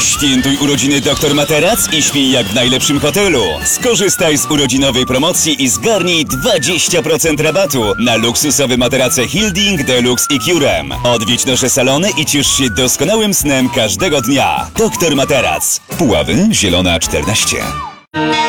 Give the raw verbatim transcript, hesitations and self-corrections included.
Świętuj urodziny Doktor Materac i śpij jak w najlepszym hotelu. Skorzystaj z urodzinowej promocji i zgarnij dwadzieścia procent rabatu na luksusowe materace Hilding, Deluxe i Curem. Odwiedź nasze salony i ciesz się doskonałym snem każdego dnia. Doktor Materac. Puławy, Zielona czternaście.